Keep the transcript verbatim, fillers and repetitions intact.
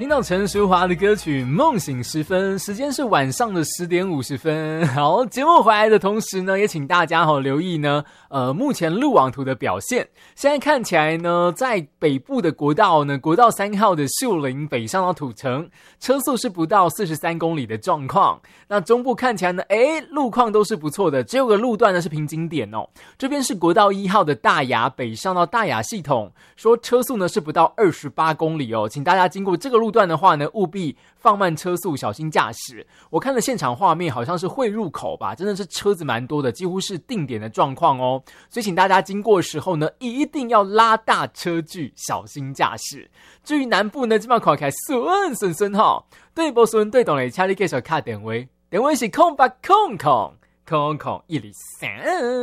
听到陈淑桦的歌曲《梦醒时分》，时间是晚上的十点五十分。好，节目回来的同时呢，也请大家好留意呢，呃，目前路网图的表现。现在看起来呢，在北部的国道呢，国道三号的秀林北上到土城，车速是不到四十三公里的状况。那中部看起来呢，诶，路况都是不错的，只有个路段呢是瓶颈点哦。这边是国道一号的大雅北上到大雅系统，说车速呢是不到二十八公里哦，请大家经过这个路段的话呢，务必放慢车速，小心驾驶。我看了现场画面，好像是汇入口吧，真的是车子蛮多的，几乎是定点的状况哦。所以请大家经过的时候呢，一定要拉大车距，小心驾驶。至于南部呢，基本上看起来顺顺顺哈，对不顺对懂嘞，请你继续卡电话，电话是空八空空空空一二三。